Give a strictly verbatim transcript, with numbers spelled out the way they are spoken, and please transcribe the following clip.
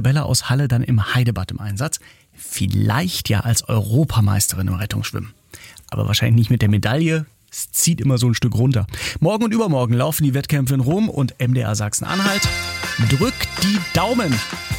Isabella aus Halle dann im Heidebad im Einsatz. Vielleicht ja als Europameisterin im Rettungsschwimmen. Aber wahrscheinlich nicht mit der Medaille. Es zieht immer so ein Stück runter. Morgen und übermorgen laufen die Wettkämpfe in Rom und M D R Sachsen-Anhalt drückt die Daumen.